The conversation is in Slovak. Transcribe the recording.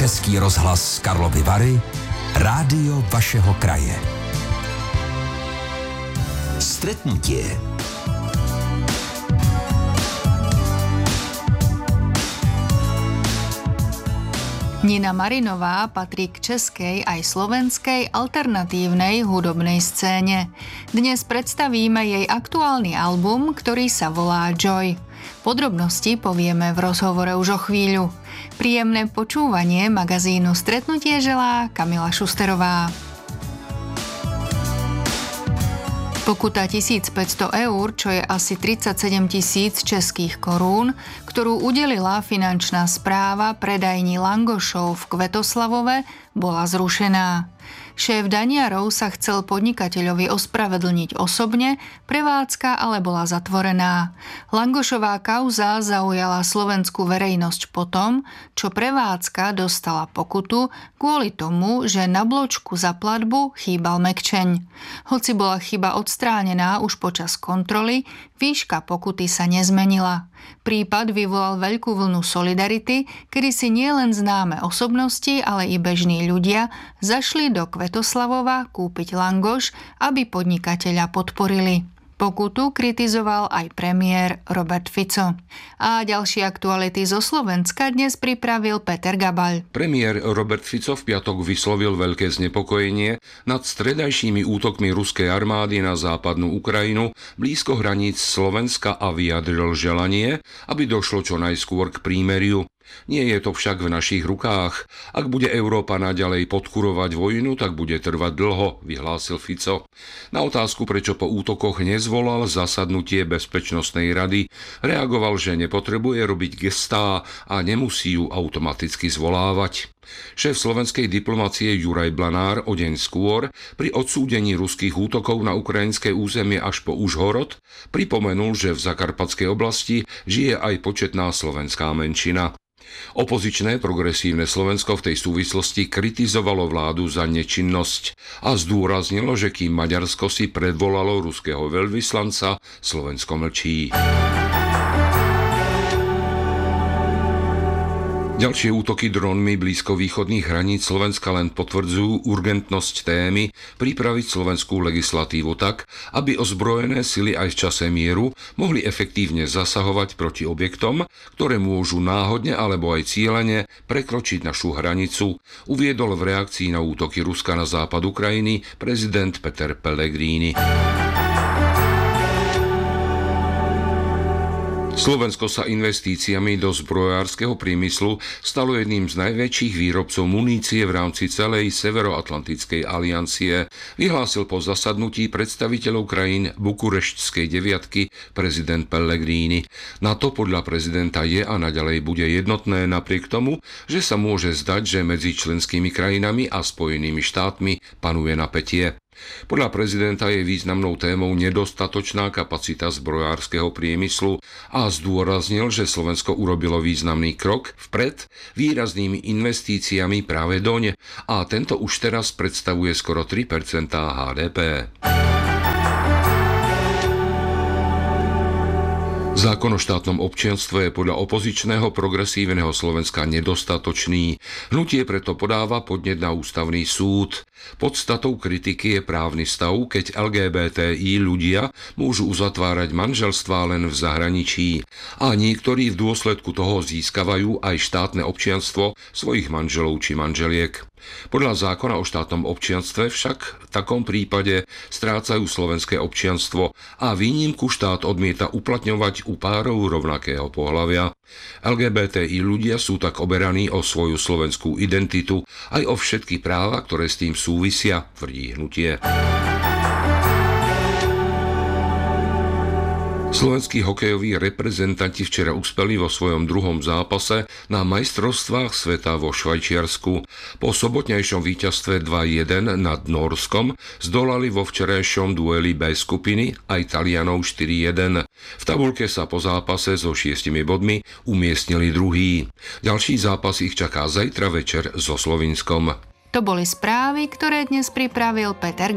Český rozhlas Karlovy Vary, rádio vašeho kraje. Stretnutie. Nina Marinová patrí k českej aj slovenskej alternatívnej hudobnej scéne. Dnes predstavíme jej aktuálny album, ktorý sa volá Joy. Podrobnosti povieme v rozhovore už o chvíľu. Príjemné počúvanie magazínu Stretnutie želá Kamila Šusterová. Pokuta 1500 eur, čo je asi 37 000 českých korún, ktorú udelila finančná správa predajni langošov v Kvetoslavove, bola zrušená. Šéf daniarov sa chcel podnikateľovi ospravedlniť osobne, prevádzka ale bola zatvorená. Langošová kauza zaujala slovenskú verejnosť potom, čo prevádzka dostala pokutu kvôli tomu, že na bločku za platbu chýbal mekčeň. Hoci bola chyba odstránená už počas kontroly, výška pokuty sa nezmenila. Prípad vyvolal veľkú vlnu solidarity, kedy si nielen známe osobnosti, ale i bežní ľudia zašli do Kvetoslavova kúpiť langoš, aby podnikateľa podporili. Pokutu kritizoval aj premiér Robert Fico. A ďalšie aktuality zo Slovenska dnes pripravil Peter Gabaľ. Premiér Robert Fico v piatok vyslovil veľké znepokojenie nad stredajšími útokmi ruskej armády na západnú Ukrajinu blízko hraníc Slovenska a vyjadril želanie, aby došlo čo najskôr k prímeriu. Nie je to však v našich rukách. Ak bude Európa naďalej podkurovať vojnu, tak bude trvať dlho, vyhlásil Fico. Na otázku, prečo po útokoch nezvolal zasadnutie Bezpečnostnej rady, reagoval, že nepotrebuje robiť gestá a nemusí ju automaticky zvolávať. Šéf slovenskej diplomacie Juraj Blanár o deň skôr pri odsúdení ruských útokov na ukrajinské územie až po Užhorod pripomenul, že v Zakarpatskej oblasti žije aj početná slovenská menšina. Opozičné progresívne Slovensko v tej súvislosti kritizovalo vládu za nečinnosť a zdôraznilo, že kým Maďarsko si predvolalo ruského veľvyslanca, Slovensko mlčí. Ďalšie útoky dronmi blízkovýchodných hraníc Slovenska len potvrdzujú urgentnosť témy pripraviť slovenskú legislatívu tak, aby ozbrojené sily aj v čase mieru mohli efektívne zasahovať proti objektom, ktoré môžu náhodne alebo aj cielene prekročiť našu hranicu, uviedol v reakcii na útoky Ruska na západ Ukrajiny prezident Peter Pellegrini. Slovensko sa investíciami do zbrojárskeho priemyslu stalo jedným z najväčších výrobcov munície v rámci celej Severoatlantickej aliancie, vyhlásil po zasadnutí predstaviteľov krajín Bukureštskej deviatky prezident Pellegrini. NATO podľa prezidenta je a naďalej bude jednotné napriek tomu, že sa môže zdať, že medzi členskými krajinami a Spojenými štátmi panuje napätie. Podľa prezidenta je významnou témou nedostatočná kapacita zbrojárskeho priemyslu a zdôraznil, že Slovensko urobilo významný krok vpred výraznými investíciami práve doň a tento už teraz predstavuje skoro 3% HDP. Zákon o štátnom občianstve je podľa opozičného progresívneho Slovenska nedostatočný. Hnutie preto podáva podnet na ústavný súd. Podstatou kritiky je právny stav, keď LGBTI ľudia môžu uzatvárať manželstvá len v zahraničí. A niektorí v dôsledku toho získavajú aj štátne občianstvo svojich manželov či manželiek. Podľa zákona o štátnom občianstve však v takom prípade strácajú slovenské občianstvo a výnimku štát odmieta uplatňovať u párov rovnakého pohlavia. LGBTI ľudia sú tak oberaní o svoju slovenskú identitu aj o všetky práva, ktoré s tým súvisia, tvrdí hnutie. Slovenskí hokejoví reprezentanti včera uspeli vo svojom druhom zápase na majstrovstvách sveta vo Švajčiarsku. Po sobotnejšom víťazstve 2-1 nad Nórskom zdolali vo včerajšom dueli B skupiny aj Talianov 4-1. V tabuľke sa po zápase so 6 bodmi umiestnili druhý. Ďalší zápas ich čaká zajtra večer so Slovinskom. To boli správy, ktoré dnes pripravil Peter